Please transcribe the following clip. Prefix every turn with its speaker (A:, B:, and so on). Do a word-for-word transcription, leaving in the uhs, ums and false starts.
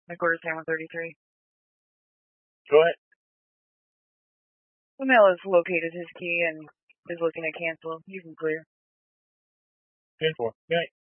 A: McWhorter San one thirty-three.
B: Go ahead.
A: The male has located his key and is looking to cancel. You can clear.
B: ten four. Good night.